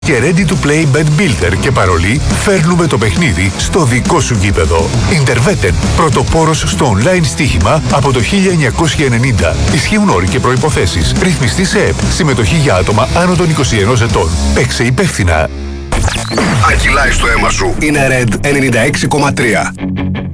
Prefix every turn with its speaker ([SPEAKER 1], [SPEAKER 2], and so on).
[SPEAKER 1] Και Ready to Play Bet Builder και παρολί φέρνουμε το παιχνίδι στο δικό σου γήπεδο. Interwetten, πρωτοπόρος στο online στοίχημα από το 1990. Ισχύουν όροι και προϋποθέσεις. Ρυθμιστή σε ΕΠ. Συμμετοχή για άτομα άνω των 21 ετών. Παίξε υπεύθυνα.
[SPEAKER 2] Αν κυλάει στο αίμα σου, είναι Red 96,3.